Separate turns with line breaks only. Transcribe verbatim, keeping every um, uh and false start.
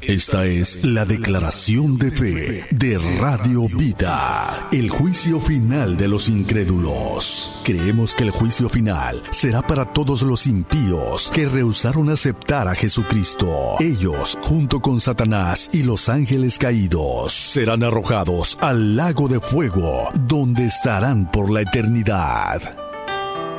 Esta es la declaración de fe de Radio Vida, el juicio final de los incrédulos. Creemos que el juicio final será para todos los impíos que rehusaron aceptar a Jesucristo. Ellos, junto con Satanás y los ángeles caídos, serán arrojados al lago de fuego, donde estarán por la eternidad.